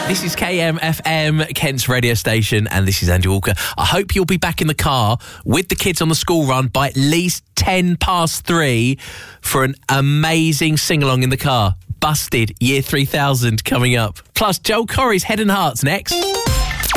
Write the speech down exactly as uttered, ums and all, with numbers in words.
This is K M F M, Kent's radio station, and this is Andy Walker. I hope you'll be back in the car with the kids on the school run by at least ten past three for an amazing sing-along in the car. Busted Year three thousand coming up. Plus, Joel Corry's Head and Hearts next.